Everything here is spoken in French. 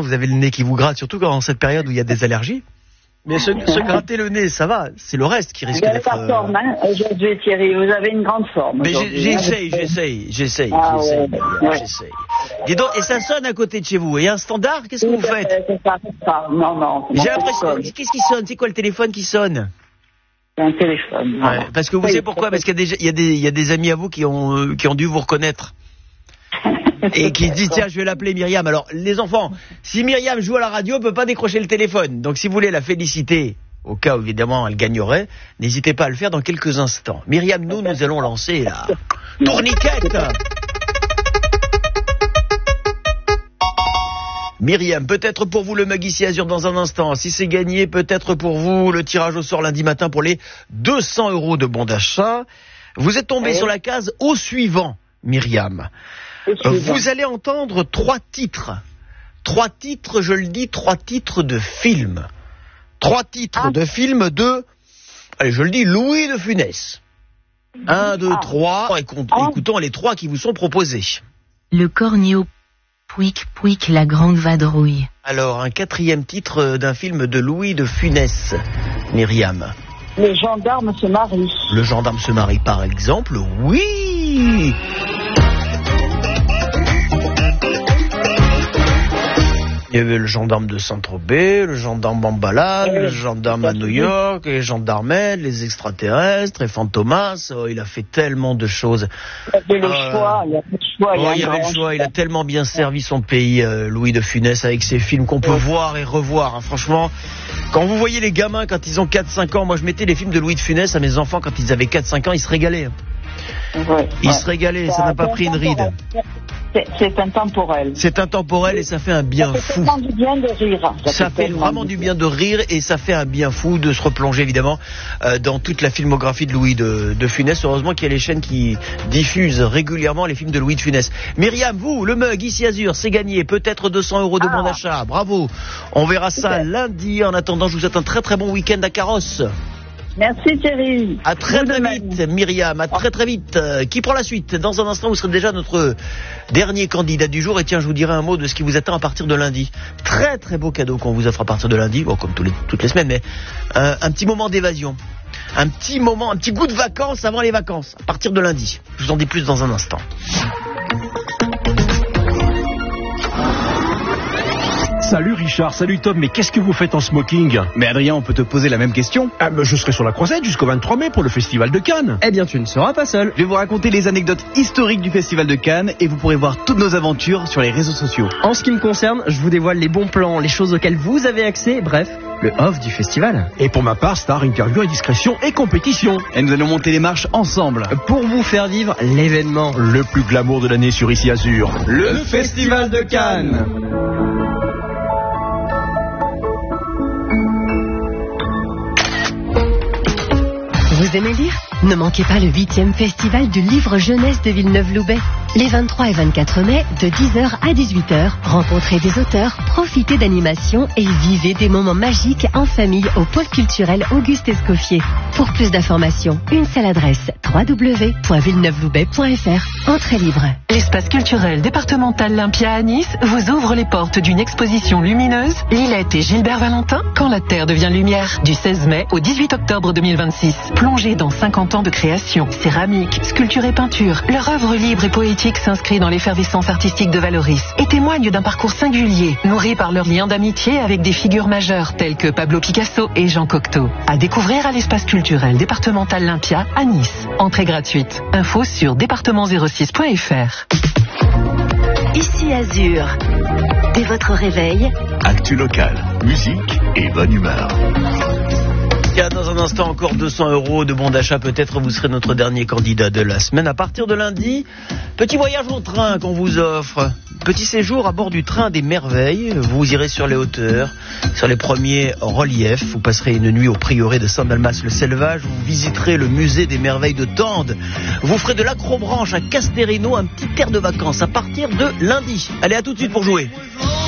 vous avez le nez qui vous gratte, surtout dans cette période où il y a des allergies. Mais se gratter le nez, ça va. C'est le reste qui risque d'être... Vous avez pas forme, hein, aujourd'hui, Thierry. Vous avez une grande forme. Mais j'essaye. J'essaye. Dis donc, et ça sonne à côté de chez vous. Il y a un standard, qu'est-ce que vous faites? C'est ça. Non. J'ai l'impression... Qu'est-ce qui sonne? C'est quoi le téléphone qui sonne? C'est un téléphone. Ouais, parce que vous savez pourquoi? Parce qu'il y a des amis à vous qui ont dû vous reconnaître. Et qui se dit tiens, je vais l'appeler Myriam. Alors les enfants, si Myriam joue à la radio, elle peut pas décrocher le téléphone. Donc si vous voulez la féliciter, au cas où évidemment elle gagnerait, n'hésitez pas à le faire dans quelques instants. Myriam, nous allons lancer la tourniquette. Myriam, peut-être pour vous le mug ici Azur dans un instant. Si c'est gagné, peut-être pour vous le tirage au sort lundi matin pour les 200 € de bon d'achat. Vous êtes tombé sur la case au suivant, Myriam. Vous allez entendre 3 titres. 3 titres, je le dis, 3 titres de films. 3 titres de films de, allez, je le dis, Louis de Funès. 1, 2, 3. Écoutons les 3 qui vous sont proposés. Le corneau, pouic, la grande vadrouille. Alors, un 4e titre d'un film de Louis de Funès, Myriam. Le gendarme se marie. Le gendarme se marie, par exemple, oui. Il y avait le gendarme de Saint-Tropez, le gendarme en balade, le gendarme à New York, les gendarmettes, les extraterrestres, et Fantomas. Oh, il a fait tellement de choses. Il y avait le choix. Il y avait le choix. Il a tellement bien servi son pays, Louis de Funès, avec ses films qu'on peut voir et revoir. Hein. Franchement, quand vous voyez les gamins quand ils ont 4-5 ans, moi je mettais les films de Louis de Funès à mes enfants quand ils avaient 4-5 ans, ils se régalaient. Ils se régalaient, ça n'a pas pris une ride. C'est intemporel. C'est intemporel et ça fait un bien fou. Ça fait du bien de rire. Ça fait vraiment du bien de rire et ça fait un bien fou de se replonger évidemment dans toute la filmographie de Louis de Funès. Heureusement qu'il y a les chaînes qui diffusent régulièrement les films de Louis de Funès. Myriam, vous, le mug ici Azur, c'est gagné. Peut-être 200 € de bon d'achat. Bravo. On verra ça lundi. En attendant, je vous souhaite un très très bon week-end à Carrosse. Merci Thierry. À très vite Myriam, à très vite. Qui prend la suite? Dans un instant, vous serez déjà notre dernier candidat du jour. Et tiens, je vous dirai un mot de ce qui vous attend à partir de lundi. Très très beau cadeau qu'on vous offre à partir de lundi. Bon, comme toutes les semaines, mais un petit moment d'évasion. Un petit goût de vacances avant les vacances. À partir de lundi. Je vous en dis plus dans un instant. Salut Richard, salut Tom, mais qu'est-ce que vous faites en smoking? Mais Adrien, on peut te poser la même question. Je serai sur la croisette jusqu'au 23 mai pour le Festival de Cannes. Eh bien, tu ne seras pas seul. Je vais vous raconter les anecdotes historiques du Festival de Cannes et vous pourrez voir toutes nos aventures sur les réseaux sociaux. En ce qui me concerne, je vous dévoile les bons plans, les choses auxquelles vous avez accès, bref, le off du festival. Et pour ma part, star, interview, indiscrétion et compétition. Et nous allons monter les marches ensemble. Pour vous faire vivre l'événement. Le plus glamour de l'année sur Ici Azur. Le Festival de Cannes. Vous aimez lire? Ne manquez pas le 8e festival du livre jeunesse de Villeneuve-Loubet. Les 23 et 24 mai, de 10h à 18h, rencontrez des auteurs, profitez d'animations et vivez des moments magiques en famille au pôle culturel Auguste Escoffier. Pour plus d'informations, une seule adresse, www.villeneuveloubet.fr. Entrée libre. L'espace culturel départemental Olympia à Nice vous ouvre les portes d'une exposition lumineuse, Lilette et Gilbert Valentin, Quand la Terre devient lumière, du 16 mai au 18 octobre 2026. Plongez dans 50 ans de création, céramique, sculpture et peinture. Leur œuvre libre et poétique s'inscrit dans l'effervescence artistique de Valoris et témoigne d'un parcours singulier, nourri par leur lien d'amitié avec des figures majeures telles que Pablo Picasso et Jean Cocteau. À découvrir à l'espace culturel départemental Olympia à Nice. Entrée gratuite. Info sur département06.fr. Ici Azur. Dès votre réveil, actu local, musique et bonne humeur. Dans un instant, encore 200 € de bon d'achat. Peut-être vous serez notre dernier candidat de la semaine. À partir de lundi, petit voyage au train qu'on vous offre. Petit séjour à bord du train des merveilles. Vous irez sur les hauteurs, sur les premiers reliefs. Vous passerez une nuit au prieuré de Saint-Dalmas-le-Selvage. Vous visiterez le musée des merveilles de Tende. Vous ferez de l'acrobranche à Casterino, un petit air de vacances à partir de lundi. Allez, à tout de suite pour jouer.